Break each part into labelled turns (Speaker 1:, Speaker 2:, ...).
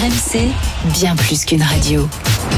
Speaker 1: RMC, bien plus qu'une radio.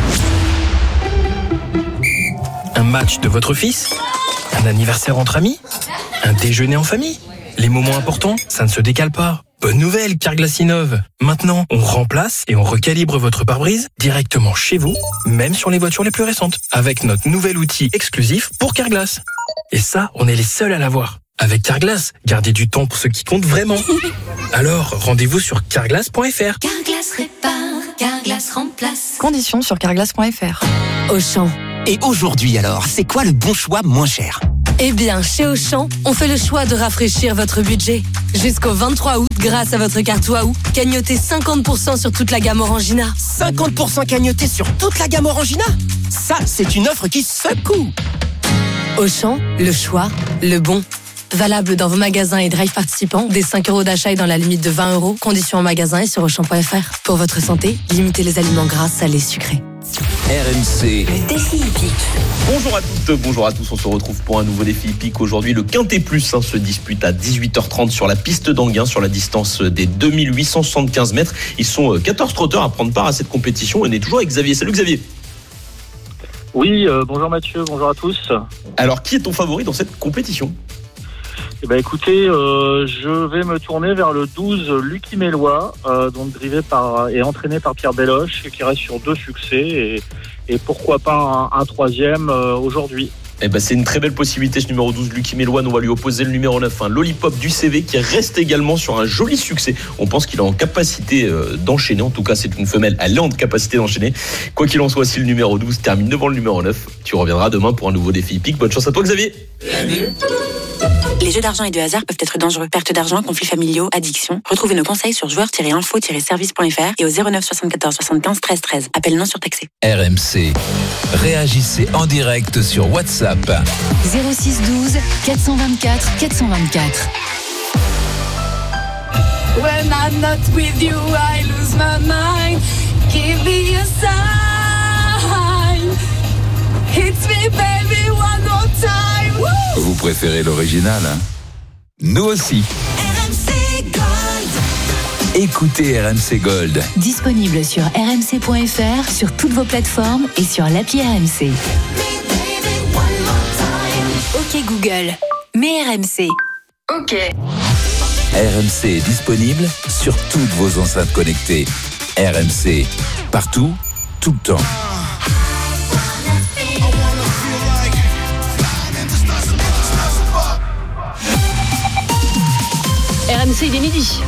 Speaker 2: Un match de votre fils ? Un anniversaire entre amis ? Un déjeuner en famille ? Les moments importants, ça ne se décale pas. Bonne nouvelle, Carglass innove. Maintenant, on remplace et on recalibre votre pare-brise directement chez vous, même sur les voitures les plus récentes, avec notre nouvel outil exclusif pour Carglass. Et ça, on est les seuls à l'avoir. Avec Carglass, gardez du temps pour ce qui compte vraiment. Alors, rendez-vous sur carglass.fr.
Speaker 1: Carglass répare, Carglass remplace.
Speaker 3: Conditions sur carglass.fr.
Speaker 4: Auchan. Et aujourd'hui alors, c'est quoi le bon choix moins cher ?
Speaker 5: Eh bien, chez Auchan, on fait le choix de rafraîchir votre budget. Jusqu'au 23 août, grâce à votre carte Waouh, cagnotez 50% sur toute la gamme Orangina.
Speaker 4: 50% cagnoté sur toute la gamme Orangina ? Ça, c'est une offre qui secoue.
Speaker 5: Auchan, le choix, le bon. Valable dans vos magasins et drive participants, dès 5 € d'achat et dans la limite de 20 €. Conditions en magasin et sur Auchan.fr. Pour votre santé, limitez les aliments gras, salés, sucrés.
Speaker 6: RMC.
Speaker 1: Défi hippique.
Speaker 7: Bonjour à toutes, bonjour à tous, on se retrouve pour un nouveau défi hippique. Aujourd'hui, le Quintet Plus se dispute à 18h30 sur la piste d'Anguin, sur la distance des 2875 mètres. Ils sont 14 trotteurs à prendre part à cette compétition et on est toujours avec Xavier. Salut Xavier.
Speaker 8: Oui, bonjour Mathieu, bonjour à tous.
Speaker 7: Alors, qui est ton favori dans cette compétition ?
Speaker 8: Eh ben, écoutez, je vais me tourner vers le 12 Lucky Mélois, donc drivé et entraîné par Pierre Belloche, qui reste sur 2 succès et pourquoi pas un troisième aujourd'hui.
Speaker 7: Eh ben, c'est une très belle possibilité, ce numéro 12, Lucky Mélois. On va lui opposer le numéro 9, Lollipop du CV, qui reste également sur un joli succès. On pense qu'il est en capacité d'enchaîner. En tout cas, c'est une femelle. Elle est en capacité d'enchaîner. Quoi qu'il en soit, si le numéro 12 termine devant le numéro 9, tu reviendras demain pour un nouveau défi hippique. Bonne chance à toi, Xavier.
Speaker 9: Les jeux d'argent et de hasard peuvent être dangereux. Perte d'argent, conflits familiaux, addiction. Retrouvez nos conseils sur joueurs-info-service.fr et au 09 74 75 13 13. Appel non surtaxé.
Speaker 6: RMC. Réagissez en direct sur WhatsApp.
Speaker 1: 06 12 424 424.
Speaker 5: When I'm not with you, I lose my mind. Give me a sign. Hits me, baby, one more time. Woo!
Speaker 6: Vous préférez l'original, hein ? Nous aussi.
Speaker 1: RMC Gold.
Speaker 6: Écoutez RMC Gold.
Speaker 1: Disponible sur rmc.fr, sur toutes vos plateformes et sur l'appli RMC. Ok Google, mets RMC.
Speaker 5: Ok.
Speaker 6: RMC est disponible sur toutes vos enceintes connectées. RMC, partout, tout le temps.
Speaker 5: RMC, il est midi.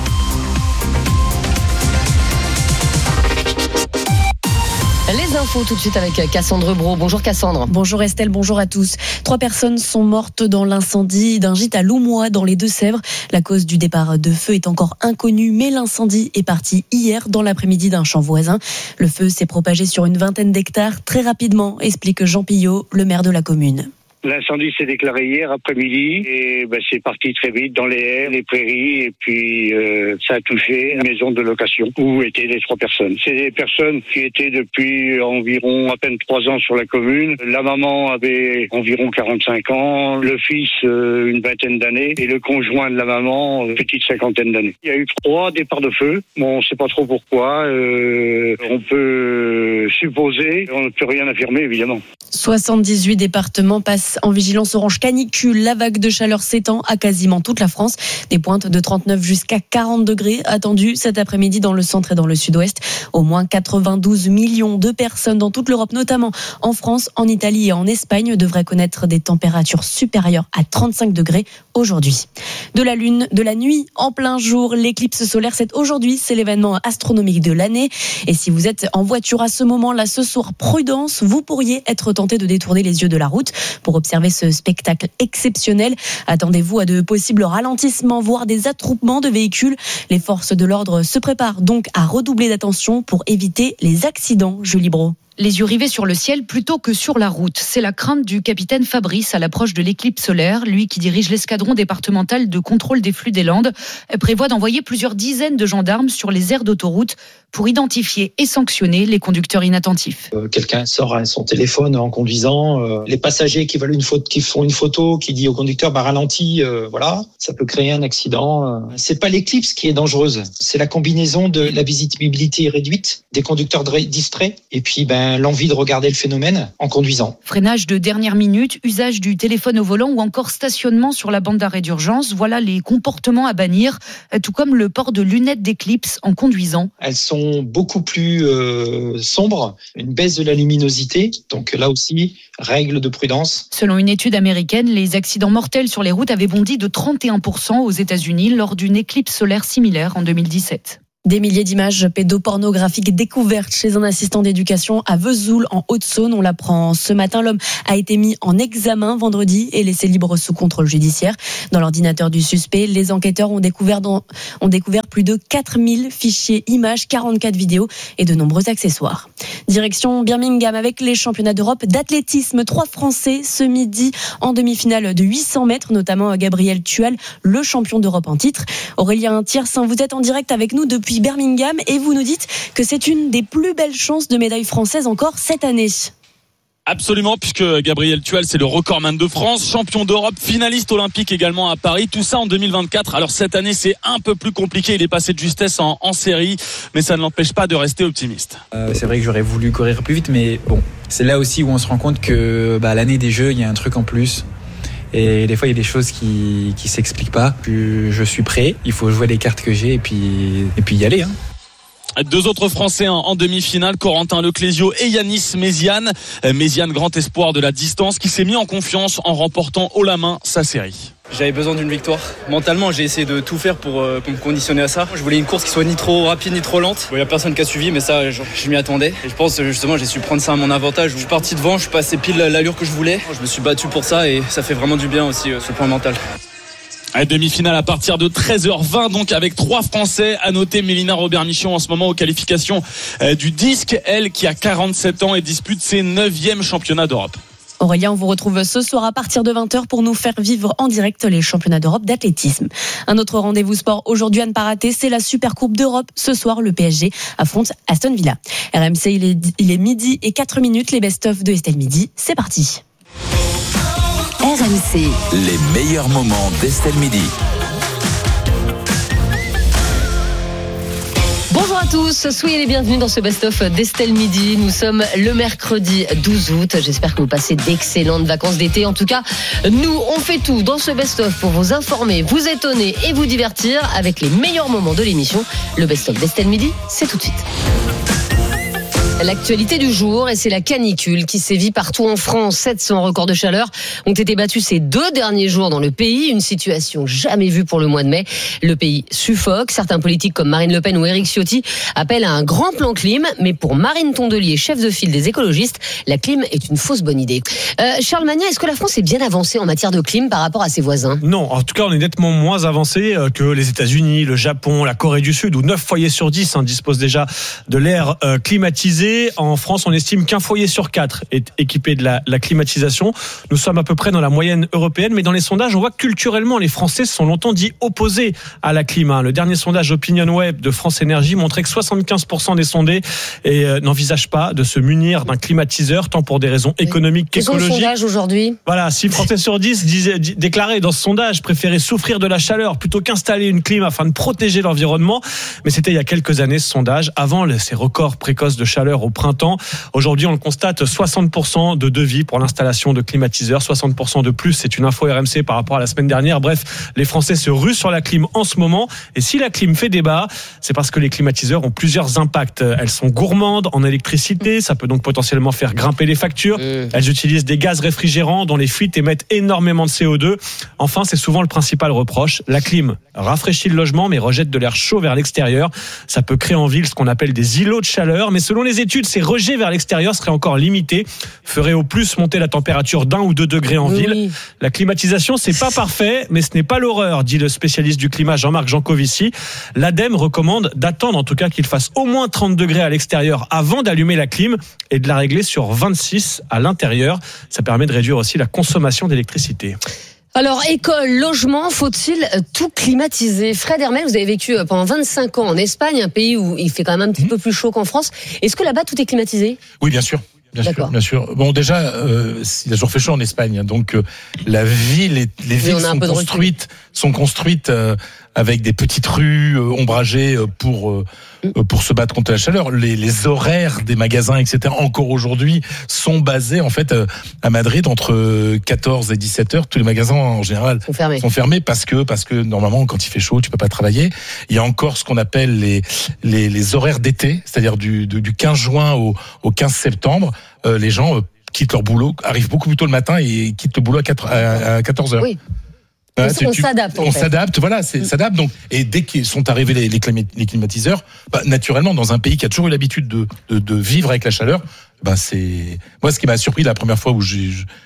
Speaker 5: Les infos tout de suite avec Cassandre Brault. Bonjour Cassandre.
Speaker 10: Bonjour Estelle, bonjour à tous. 3 personnes sont mortes dans l'incendie d'un gîte à Loumois dans les Deux-Sèvres. La cause du départ de feu est encore inconnue, mais l'incendie est parti hier dans l'après-midi d'un champ voisin. Le feu s'est propagé sur une vingtaine d'hectares très rapidement, explique Jean Pillot, le maire de la commune.
Speaker 11: L'incendie s'est déclaré hier après-midi et c'est parti très vite dans les haies, les prairies et puis ça a touché une maison de location où étaient les 3 personnes. C'est des personnes qui étaient depuis environ à peine 3 ans sur la commune. La maman avait environ 45 ans, le fils une vingtaine d'années et le conjoint de la maman petite 50aine d'années. Il y a eu 3 départs de feu. Bon, on ne sait pas trop pourquoi. On peut supposer, on ne peut rien affirmer évidemment.
Speaker 10: 78 départements passent en vigilance orange canicule. La vague de chaleur s'étend à quasiment toute la France. Des pointes de 39 jusqu'à 40 degrés attendues cet après-midi dans le centre et dans le sud-ouest. Au moins 92 millions de personnes dans toute l'Europe, notamment en France, en Italie et en Espagne, devraient connaître des températures supérieures à 35 degrés aujourd'hui. De la lune, de la nuit, en plein jour, l'éclipse solaire, c'est aujourd'hui. C'est l'événement astronomique de l'année. Et si vous êtes en voiture à ce moment-là, ce soir, prudence, vous pourriez être tenté de détourner les yeux de la route pour observer ce spectacle exceptionnel. Attendez-vous à de possibles ralentissements, voire des attroupements de véhicules. Les forces de l'ordre se préparent donc à redoubler d'attention pour éviter les accidents. Julie Brault.
Speaker 12: les yeux rivés sur le ciel plutôt que sur la route. C'est la crainte du capitaine Fabrice à l'approche de l'éclipse solaire. Lui qui dirige l'escadron départemental de contrôle des flux des Landes prévoit d'envoyer plusieurs dizaines de gendarmes sur les aires d'autoroute pour identifier et sanctionner les conducteurs inattentifs.
Speaker 13: Quelqu'un sort son téléphone en conduisant. Les passagers qui font une photo, qui dit au conducteur ralentis, voilà, ça peut créer un accident. C'est pas l'éclipse qui est dangereuse, c'est la combinaison de la visibilité réduite, des conducteurs distraits et puis l'envie de regarder le phénomène en conduisant.
Speaker 12: Freinage de dernière minute, usage du téléphone au volant ou encore stationnement sur la bande d'arrêt d'urgence, voilà les comportements à bannir, tout comme le port de lunettes d'éclipse en conduisant.
Speaker 13: Elles sont beaucoup plus sombres, une baisse de la luminosité, donc là aussi, règle de prudence.
Speaker 12: Selon une étude américaine, les accidents mortels sur les routes avaient bondi de 31% aux États-Unis lors d'une éclipse solaire similaire en 2017.
Speaker 10: Des milliers d'images pédopornographiques découvertes chez un assistant d'éducation à Vesoul en Haute-Saône. On l'apprend ce matin. L'homme a été mis en examen vendredi et laissé libre sous contrôle judiciaire. Dans l'ordinateur du suspect, les enquêteurs ont découvert plus de 4000 fichiers images, 44 vidéos et de nombreux accessoires. Direction Birmingham avec les championnats d'Europe d'athlétisme. 3 Français ce midi en demi-finale de 800 mètres, notamment Gabriel Tual, le champion d'Europe en titre. Aurélien Thiersin, vous êtes en direct avec nous depuis Birmingham et vous nous dites que c'est une des plus belles chances de médaille française encore cette année.
Speaker 14: Absolument, puisque Gabriel Tual, c'est le recordman de France, champion d'Europe, finaliste olympique également à Paris, tout ça en 2024. Alors cette année, c'est un peu plus compliqué, il est passé de justesse en série, mais ça ne l'empêche pas de rester optimiste.
Speaker 15: C'est vrai que j'aurais voulu courir plus vite, mais bon, c'est là aussi où on se rend compte que l'année des Jeux, il y a un truc en plus. Et des fois, il y a des choses qui s'expliquent pas. Je suis prêt, il faut jouer les cartes que j'ai et puis y aller.
Speaker 14: 2 autres Français en demi-finale, Corentin Leclésio et Yanis Méziane. Méziane, grand espoir de la distance, qui s'est mis en confiance en remportant haut la main sa série.
Speaker 16: J'avais besoin d'une victoire. Mentalement, j'ai essayé de tout faire pour me conditionner à ça. Je voulais une course qui soit ni trop rapide ni trop lente. Il n'y a personne qui a suivi, mais ça, je m'y attendais. Et je pense justement, j'ai su prendre ça à mon avantage. Je suis parti devant, je suis passé pile l'allure que je voulais. Je me suis battu pour ça et ça fait vraiment du bien aussi, ce point mental.
Speaker 14: Demi-finale à partir de 13h20, donc avec 3 Français. À noter Mélina Robert-Michon en ce moment aux qualifications du disque, elle qui a 47 ans et dispute ses 9e championnats d'Europe.
Speaker 10: Aurélien, on vous retrouve ce soir à partir de 20h pour nous faire vivre en direct les championnats d'Europe d'athlétisme. Un autre rendez-vous sport aujourd'hui à ne pas rater, c'est la Super Coupe d'Europe. Ce soir, le PSG affronte Aston Villa. RMC, il est midi et 4 minutes. Les best-of de Estelle Midi, c'est parti.
Speaker 1: RMC.
Speaker 6: Les meilleurs moments d'Estelle Midi.
Speaker 17: Bonjour à tous, soyez les bienvenus dans ce best-of d'Estelle Midi. Nous sommes le mercredi 12 août. J'espère que vous passez d'excellentes vacances d'été. En tout cas, nous, on fait tout dans ce best-of pour vous informer, vous étonner et vous divertir avec les meilleurs moments de l'émission. Le best-of d'Estelle Midi, c'est tout de suite. L'actualité du jour, et c'est la canicule qui sévit partout en France. 700 records de chaleur ont été battus ces 2 derniers jours dans le pays. Une situation jamais vue pour le mois de mai. Le pays suffoque. Certains politiques comme Marine Le Pen ou Éric Ciotti appellent à un grand plan clim. Mais pour Marine Tondelier, chef de file des écologistes, la clim est une fausse bonne idée. Charles Magnin, est-ce que la France est bien avancée en matière de clim par rapport à ses voisins ?
Speaker 18: Non, en tout cas, on est nettement moins avancé que les États-Unis, le Japon, la Corée du Sud, où 9 foyers sur 10 disposent déjà de l'air climatisé. En France, on estime qu'un foyer sur 4 est équipé de la climatisation. Nous sommes à peu près dans la moyenne européenne, mais dans les sondages, on voit que culturellement, les Français se sont longtemps dit opposés à la clim. Le dernier sondage OpinionWeb de France Énergie montrait que 75% des sondés n'envisagent pas de se munir d'un climatiseur, tant pour des raisons économiques qu'écologiques.
Speaker 17: Quel est le sondage aujourd'hui ?
Speaker 18: Voilà, 6 Français sur 10 déclaraient dans ce sondage préférer souffrir de la chaleur plutôt qu'installer une clim afin de protéger l'environnement. Mais c'était il y a quelques années ce sondage, avant ces records précoces de chaleur au printemps. Aujourd'hui, on le constate, 60% de devis pour l'installation de climatiseurs, 60% de plus. C'est une info RMC par rapport à la semaine dernière. Bref, les Français se ruent sur la clim en ce moment. Et si la clim fait débat, c'est parce que les climatiseurs ont plusieurs impacts. Elles sont gourmandes en électricité. Ça peut donc potentiellement faire grimper les factures. Elles utilisent des gaz réfrigérants dont les fuites émettent énormément de CO2. Enfin, c'est souvent le principal reproche. La clim rafraîchit le logement, mais rejette de l'air chaud vers l'extérieur. Ça peut créer en ville ce qu'on appelle des îlots de chaleur. Mais selon les études, ces rejets vers l'extérieur seraient encore limités, feraient au plus monter la température d'1 ou 2 degrés en ville. La climatisation, c'est pas parfait, mais ce n'est pas l'horreur, dit le spécialiste du climat Jean-Marc Jancovici. L'ADEME recommande d'attendre en tout cas qu'il fasse au moins 30 degrés à l'extérieur avant d'allumer la clim et de la régler sur 26 à l'intérieur. Ça permet de réduire aussi la consommation d'électricité.
Speaker 17: Alors, école, logement, faut-il tout climatiser? Fred Hermel, vous avez vécu pendant 25 ans en Espagne, un pays où il fait quand même un petit peu plus chaud qu'en France. Est-ce que là-bas, tout est climatisé?
Speaker 19: Oui, bien sûr. Bien sûr. Bon, déjà, il a toujours fait chaud en Espagne, donc la ville, les villes sont construites avec des petites rues ombragées pour se battre contre la chaleur. Les horaires des magasins, etc., encore aujourd'hui, sont basés en fait à Madrid entre 14 et 17 heures. Tous les magasins en général sont fermés parce que normalement, quand il fait chaud, tu peux pas travailler. Il y a encore ce qu'on appelle les horaires d'été, c'est-à-dire du 15 juin au 15 septembre. Les gens quittent leur boulot, arrivent beaucoup plus tôt le matin et quittent le boulot à 14 heures.
Speaker 17: Oui. On s'adapte.
Speaker 19: On s'adapte, voilà, s'adapte. Donc, et dès qu'ils sont arrivés les climatiseurs, naturellement, dans un pays qui a toujours eu l'habitude de vivre avec la chaleur, c'est moi ce qui m'a surpris la première fois où j'ai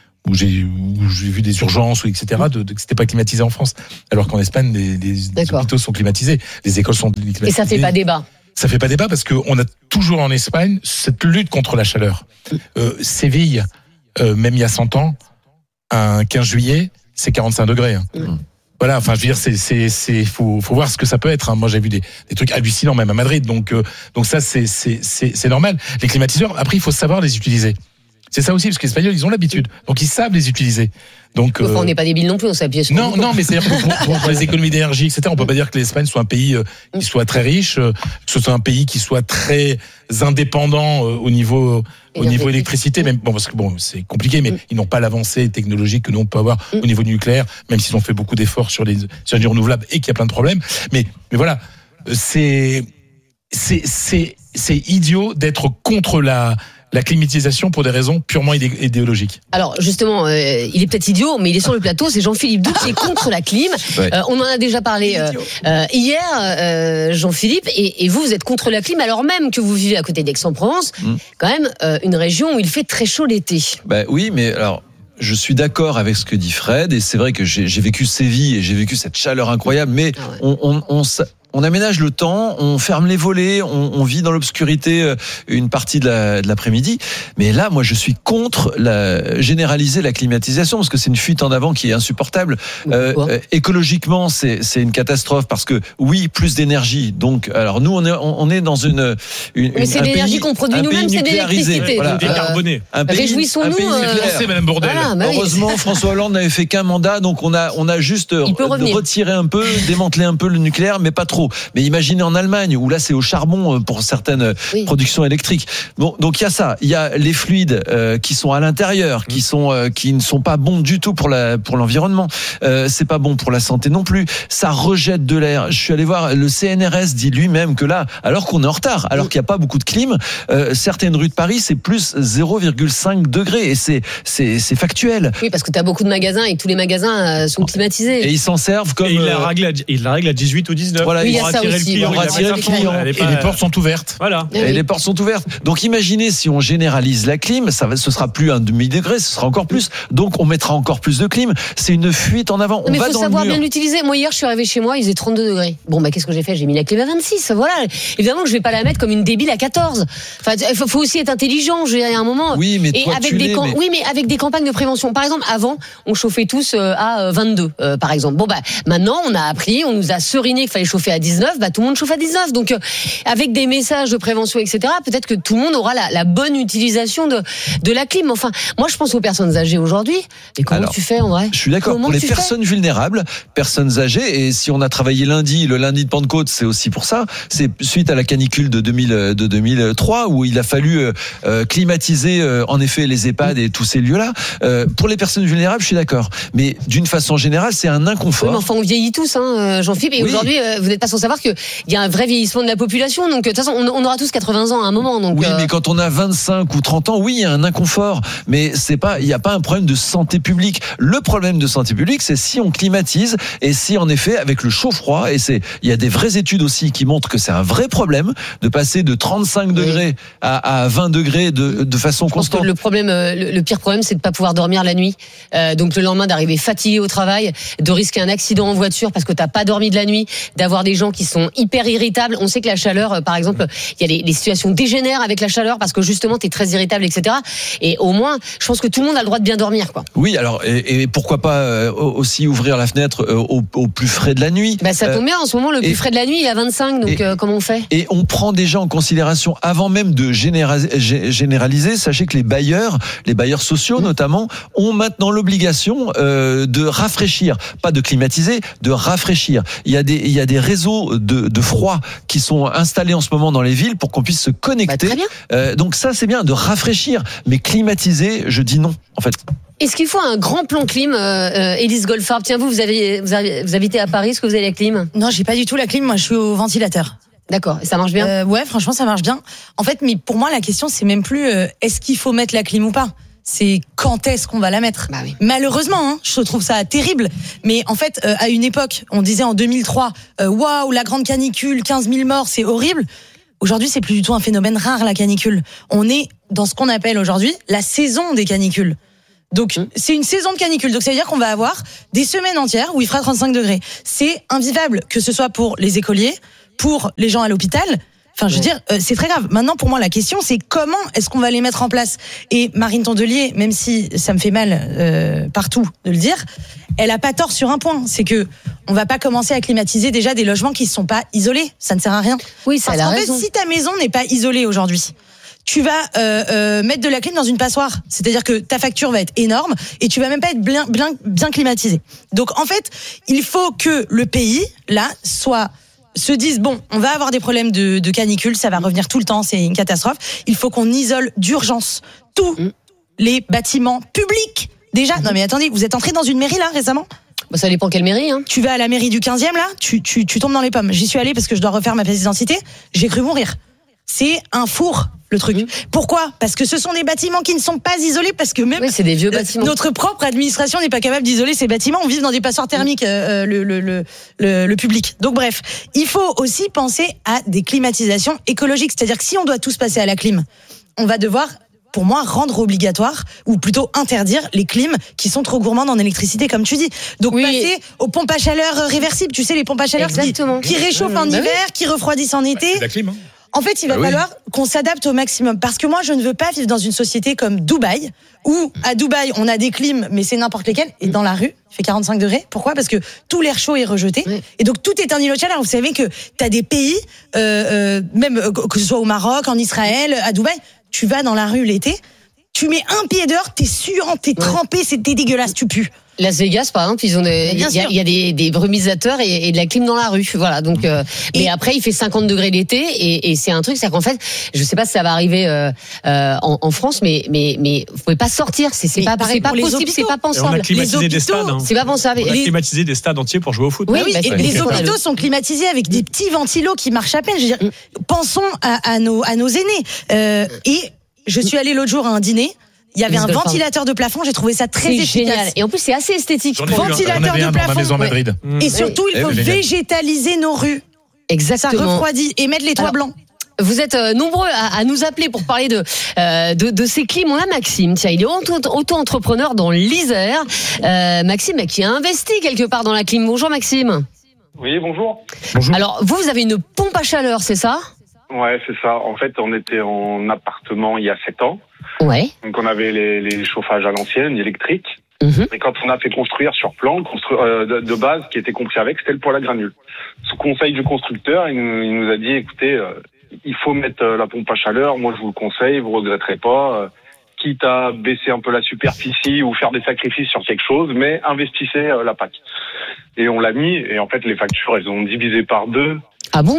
Speaker 19: vu des urgences ou etc. que c'était pas climatisé en France, alors qu'en Espagne les hôpitaux sont climatisés, les écoles sont climatisées.
Speaker 17: Et ça fait pas débat.
Speaker 19: Ça fait pas débat parce qu'on a toujours en Espagne cette lutte contre la chaleur. Séville, même il y a 100 ans, un 15 juillet, c'est 45 degrés. Voilà, enfin, je veux dire, faut voir ce que ça peut être. Moi, j'ai vu des trucs hallucinants même à Madrid. Donc ça, c'est normal. Les climatiseurs, après, il faut savoir les utiliser. C'est ça aussi, parce que les Espagnols, ils ont l'habitude. Donc, ils savent les utiliser. Donc,
Speaker 17: on n'est pas débiles non plus, on s'appuie sur.
Speaker 19: Non, mais c'est-à-dire que pour les économies d'énergie, etc., on peut pas dire que l'Espagne soit un pays qui soit très riche, que ce soit un pays qui soit très indépendant au niveau électricité, même parce que c'est compliqué, mais ils n'ont pas l'avancée technologique que nous on peut avoir au niveau nucléaire, même s'ils ont fait beaucoup d'efforts sur les énergies renouvelables et qu'il y a plein de problèmes. Mais voilà, c'est idiot d'être contre la climatisation pour des raisons purement idéologiques.
Speaker 17: Alors justement, il est peut-être idiot, mais il est sur le plateau, c'est Jean-Philippe Doux qui est contre la clim. Ouais. On en a déjà parlé hier, Jean-Philippe, et vous êtes contre la clim alors même que vous vivez à côté d'Aix-en-Provence, quand même une région où il fait très chaud l'été.
Speaker 20: Oui, mais alors... Je suis d'accord avec ce que dit Fred, et c'est vrai que j'ai vécu Séville et j'ai vécu cette chaleur incroyable, mais on aménage le temps, on ferme les volets, on vit dans l'obscurité une partie de l'après-midi. Mais là, moi, je suis contre généraliser la climatisation parce que c'est une fuite en avant qui est insupportable. Écologiquement, c'est une catastrophe parce que oui, plus d'énergie. Donc, alors nous, on est dans
Speaker 17: mais c'est l'énergie qu'on produit nous-mêmes, c'est de l'électricité.
Speaker 18: Voilà. Décarboné.
Speaker 17: Réjouissons-nous.
Speaker 19: Madame Bourdelle.
Speaker 20: Heureusement, François Hollande n'avait fait qu'un mandat, donc on a juste retiré un peu, démantelé un peu le nucléaire, mais pas trop. Mais imaginez en Allemagne où là c'est au charbon pour certaines productions électriques. Bon, donc il y a ça, il y a les fluides qui sont à l'intérieur, qui ne sont pas bons du tout pour l'environnement. C'est pas bon pour la santé non plus. Ça rejette de l'air. Je suis allé voir, le CNRS dit lui-même que là, alors qu'on est en retard, alors qu'il n'y a pas beaucoup de clim, certaines rues de Paris c'est plus 0,5 degrés et c'est factuel.
Speaker 17: Oui, parce que tu as beaucoup de magasins et tous les magasins sont climatisés.
Speaker 20: Et ils s'en servent comme...
Speaker 18: Et il la règle à 18 ou 19.
Speaker 20: Voilà,
Speaker 17: oui, il y a ça aussi.
Speaker 20: On va attirer le client.
Speaker 19: Et les portes sont ouvertes.
Speaker 18: Voilà.
Speaker 20: Et les portes sont ouvertes. Donc imaginez si on généralise la clim, ce sera plus un demi-degré, ce sera encore plus. Donc on mettra encore plus de clim. C'est une fuite en avant.
Speaker 17: Mais il faut savoir bien l'utiliser. Moi hier, je suis arrivé chez moi, il faisait 32 degrés. Bon, qu'est-ce que j'ai fait? J'ai mis la clim à 26. Voilà. Évidemment que je vais pas la mettre comme une débile à 14. Enfin, il faut aussi être intelligent. Il y a un moment.
Speaker 20: Oui, mais toi,
Speaker 17: Oui, mais avec des campagnes de prévention. Par exemple, avant, on chauffait tous à 22, par exemple. Bon, maintenant, on a appris, on nous a seriné qu'il fallait chauffer à 19. Tout le monde chauffe à 19. Donc, avec des messages de prévention, etc., peut-être que tout le monde aura la bonne utilisation de la clim. Enfin, moi, je pense aux personnes âgées aujourd'hui. Mais comment tu fais, en vrai?
Speaker 20: Je suis d'accord. Pour les personnes vulnérables, personnes âgées, et si on a travaillé le lundi de Pentecôte, c'est aussi pour ça. C'est suite à la canicule de 2003, où il a fallu climatiser, en effet, les EHPAD et tous ces lieux-là. Pour les personnes vulnérables, je suis d'accord. Mais d'une façon générale, c'est un inconfort.
Speaker 17: Oui, mais enfin, on vieillit tous, Jean-Philippe. Et aujourd'hui, vous n'êtes parce qu'on savoir qu'il y a un vrai vieillissement de la population. Donc de toute façon, on aura tous 80 ans à un moment. Donc,
Speaker 20: oui, mais quand on a 25 ou 30 ans, oui, il y a un inconfort. Mais il n'y a pas un problème de santé publique. Le problème de santé publique, c'est si on climatise et si en effet, avec le chaud-froid, il y a des vraies études aussi qui montrent que c'est un vrai problème de passer de 35 degrés à 20 degrés de façon constante.
Speaker 17: Le pire problème, c'est de pas pouvoir dormir la nuit. Donc le lendemain, d'arriver fatigué au travail, de risquer un accident en voiture parce que t'as pas dormi de la nuit, d'avoir des gens qui sont hyper irritables. On sait que la chaleur, par exemple, il y a les situations dégénèrent avec la chaleur parce que justement, t'es très irritable, etc. Et au moins, je pense que tout le monde a le droit de bien dormir, quoi.
Speaker 20: Oui, alors et pourquoi pas aussi ouvrir la fenêtre au plus frais de la nuit.
Speaker 17: Ça tombe bien. En ce moment, le plus frais de la nuit, il est à 25. Donc comment on fait?
Speaker 20: Et on prend déjà en considération avant même de généraliser. Sachez que les bailleurs sociaux notamment, ont maintenant l'obligation de rafraîchir, pas de climatiser, de rafraîchir. Il y a des réseaux de froid qui sont installés en ce moment dans les villes pour qu'on puisse se connecter.
Speaker 17: Très bien.
Speaker 20: Donc ça, c'est bien de rafraîchir, mais climatiser, je dis non, en fait.
Speaker 17: Est-ce qu'il faut un grand plan clim, Élise Goldfarb? Tiens, vous habitez à Paris, est-ce que vous avez la clim?
Speaker 3: Non, j'ai pas du tout la clim, moi je suis au ventilateur.
Speaker 17: D'accord, et ça marche bien?
Speaker 3: Ouais, franchement ça marche bien. En fait, mais pour moi la question c'est même plus est-ce qu'il faut mettre la clim ou pas? C'est quand est-ce qu'on va la mettre.
Speaker 17: Oui.
Speaker 3: Malheureusement, je trouve ça terrible. Mais en fait, à une époque, on disait en 2003, waouh, la grande canicule, 15 000 morts, c'est horrible. Aujourd'hui, c'est plus du tout un phénomène rare, la canicule. On est dans ce qu'on appelle aujourd'hui la saison des canicules. Donc, c'est une saison de canicule. Donc, ça veut dire qu'on va avoir des semaines entières où il fera 35 degrés. C'est invivable, que ce soit pour les écoliers, pour les gens à l'hôpital. Enfin, je veux dire, c'est très grave. Maintenant, pour moi, la question, c'est comment est-ce qu'on va les mettre en place? Et Marine Tondelier, même si ça me fait mal partout de le dire, elle a pas tort sur un point. C'est que on va pas commencer à climatiser déjà des logements qui ne sont pas isolés. Ça ne sert à rien.
Speaker 17: Oui, ça a raison.
Speaker 3: En fait, si ta maison n'est pas isolée aujourd'hui, tu vas mettre de la clim dans une passoire. C'est-à-dire que ta facture va être énorme et tu vas même pas être bien climatisé. Donc, en fait, il faut que le pays, là, se disent bon, on va avoir des problèmes de canicule, ça va revenir tout le temps, c'est une catastrophe. Il faut qu'on isole d'urgence tous les bâtiments publics. Déjà, non mais attendez, vous êtes entré dans une mairie là récemment?
Speaker 17: Ça dépend quelle mairie.
Speaker 3: Tu vas à la mairie du 15e là, tu tombes dans les pommes. J'y suis allée parce que je dois refaire ma pièce d'identité. J'ai cru mourir. C'est un four, le truc. Pourquoi? Parce que ce sont des bâtiments qui ne sont pas isolés, parce que même
Speaker 17: c'est des vieux bâtiments.
Speaker 3: Notre propre administration n'est pas capable d'isoler ces bâtiments. On vit dans des passoires thermiques, le public. Donc bref, il faut aussi penser à des climatisations écologiques. C'est-à-dire que si on doit tous passer à la clim, on va devoir, pour moi, rendre obligatoire, ou plutôt interdire les clims qui sont trop gourmandes en électricité, comme tu dis. Donc passer aux pompes à chaleur réversibles. Tu sais, les pompes à chaleur qui réchauffent en hiver, qui refroidissent en été.
Speaker 19: C'est la clim, hein.
Speaker 3: En fait, il va falloir qu'on s'adapte au maximum. Parce que moi, je ne veux pas vivre dans une société comme Dubaï, où à Dubaï, on a des clims, mais c'est n'importe lesquels. Et dans la rue, il fait 45 degrés. Pourquoi? Parce que tout l'air chaud est rejeté. Et donc, tout est un îlot de chaleur. Vous savez que tu as des pays, même que ce soit au Maroc, en Israël, à Dubaï, tu vas dans la rue l'été, tu mets un pied dehors, t'es suant, t'es trempé, t'es dégueulasse, tu pues.
Speaker 17: Las Vegas, par exemple, il y a des brumisateurs et de la clim dans la rue. Voilà. Donc, mais après, il fait 50 degrés l'été et c'est un truc, c'est qu'en fait, je sais pas si ça va arriver en France, mais vous pouvez pas sortir. C'est pas possible, c'est pas pensable.
Speaker 18: Et on a climatisé des stades.
Speaker 17: C'est pas pensable.
Speaker 18: On a climatisé des stades entiers pour jouer au foot.
Speaker 3: Oui, et les hôpitaux sont climatisés avec des petits ventilos qui marchent à peine. Je veux dire, pensons à nos aînés. Et je suis allée l'autre jour à un dîner. Il y avait un ventilateur de plafond, j'ai trouvé ça très efficace.
Speaker 17: Génial. Et en plus, c'est assez esthétique.
Speaker 3: Ventilateur de plafond.
Speaker 19: Dans ma maison à Madrid.
Speaker 3: Et surtout, il faut végétaliser nos rues.
Speaker 17: Exactement.
Speaker 3: Ça refroidit et mettre les toits blancs.
Speaker 17: Vous êtes nombreux à nous appeler pour parler de ces clims. On a Maxime, tiens, il est auto-entrepreneur dans l'Isère. Maxime qui a investi quelque part dans la clim. Bonjour Maxime.
Speaker 21: Oui, bonjour.
Speaker 17: Alors, vous avez une pompe à chaleur, c'est ça?
Speaker 21: Ouais, c'est ça. En fait, on était en appartement il y a 7 ans.
Speaker 17: Ouais.
Speaker 21: Donc on avait les chauffages à l'ancienne, électriques. Et quand on a fait construire sur plan, de base, qui était compris avec, c'était le poêle à granules. Sous conseil du constructeur, il nous a dit, écoutez, il faut mettre la pompe à chaleur. Moi, je vous le conseille, vous regretterez pas. Quitte à baisser un peu la superficie ou faire des sacrifices sur quelque chose, mais investissez la PAC. Et on l'a mis, et en fait, les factures, elles ont divisé par 2.
Speaker 17: Ah bon?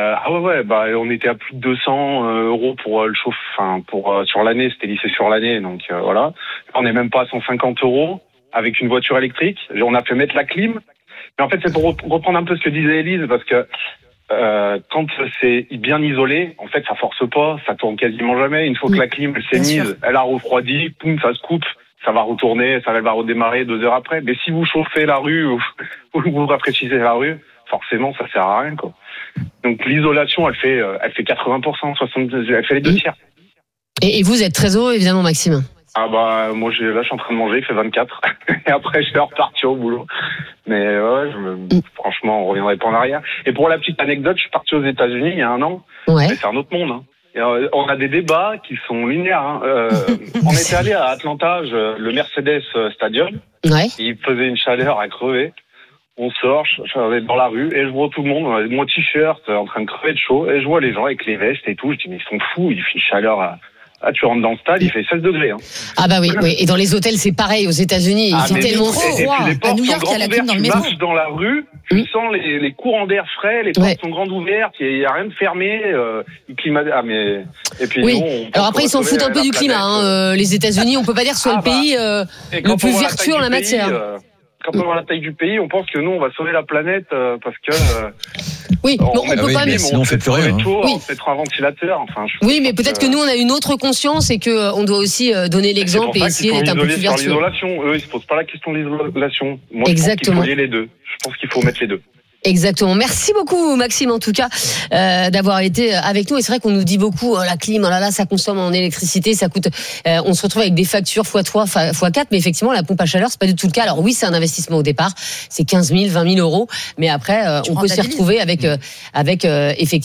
Speaker 21: On était à plus de 200 euros pour le chauffe, sur l'année, c'était lissé sur l'année, donc voilà. On n'est même pas à 150 euros avec une voiture électrique. On a fait mettre la clim Mais en fait, c'est pour reprendre un peu ce que disait Élise, parce que quand c'est bien isolé, en fait, ça force pas, ça tourne quasiment jamais. Une fois que la clim s'est mise, elle a refroidi, poum, ça se coupe, ça va retourner, elle va redémarrer 2 heures après. Mais si vous chauffez la rue ou vous rafraîchissez la rue, forcément, ça sert à rien, quoi. Donc l'isolation, elle fait 80%, 70%, elle fait les 2 tiers.
Speaker 17: Et vous êtes très heureux, évidemment, Maxime.
Speaker 21: Ah bah moi là je suis en train de manger, il fait 24 et après je vais repartir au boulot. Mais ouais, franchement on reviendrait pas en arrière. Et pour la petite anecdote, je suis parti aux États-Unis il y a 1 an.
Speaker 17: Ouais.
Speaker 21: Mais c'est un autre monde. Hein. Et, on a des débats qui sont linéaires. Hein. On était allé à Atlanta, le Mercedes Stadium.
Speaker 17: Ouais.
Speaker 21: Il faisait une chaleur à crever. On sort, je suis dans la rue et je vois tout le monde, mon t-shirt en train de crever de chaud et je vois les gens avec les vestes et tout. Je dis mais ils sont fous, il fait une chaleur à... Ah, tu rentres dans le stade, il fait 16 degrés. Hein.
Speaker 17: Ah bah oui. Et dans les hôtels, c'est pareil. Aux États-Unis, il fait tellement froid.
Speaker 3: À New York, il y a la clim dans le métro.
Speaker 21: Tu marches dans la rue, tu sens les courants d'air frais, les portes sont grandes ouvertes, il n'y a rien de fermé. Mais et puis
Speaker 17: oui.
Speaker 21: Nous,
Speaker 17: alors après, ils s'en foutent un peu du climat. Les États-Unis, on peut pas dire que ce soit le pays le plus vertueux en la matière.
Speaker 21: Quand on voit la taille du pays, on pense que nous, on va sauver la planète parce que.
Speaker 17: Oui, on peut pas.
Speaker 20: Mais sinon, on fait plus rien.
Speaker 21: On fait trop un ventilateur. Enfin,
Speaker 17: oui, mais peut-être que nous, on a une autre conscience et que on doit aussi donner l'exemple et essayer d'être un peu plus vertueux.
Speaker 21: L'isolation, eux, ils se posent pas la question de l'isolation. Moi,
Speaker 17: exactement.
Speaker 21: Je pense qu'il faut lier les deux. Je pense qu'il faut mettre les deux.
Speaker 17: Exactement. Merci beaucoup, Maxime, en tout cas, d'avoir été avec nous. Et c'est vrai qu'on nous dit beaucoup, la clim, oh là là, ça consomme en électricité, ça coûte. On se retrouve avec des factures x3, x4, mais effectivement, la pompe à chaleur, c'est pas du tout le cas. Alors oui, c'est un investissement au départ, c'est 15 000, 20 000 euros, mais après, on peut s'y retrouver avec effectivement.